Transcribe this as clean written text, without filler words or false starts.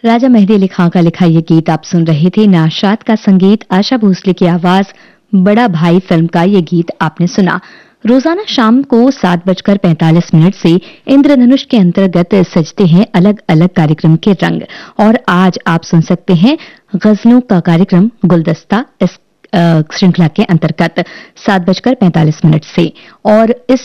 राजा मेहदी अली खां का लिखा ये गीत आप सुन रहे थे। नाशाद का संगीत, आशा भोसले की आवाज, बड़ा भाई फिल्म का ये गीत आपने सुना। रोजाना शाम को 7:45 से इंद्रधनुष के अंतर्गत सजते हैं अलग अलग कार्यक्रम के रंग, और आज आप सुन सकते हैं गजलों का कार्यक्रम गुलदस्ता इस श्रृंखला के अंतर्गत 7:45 से। और इस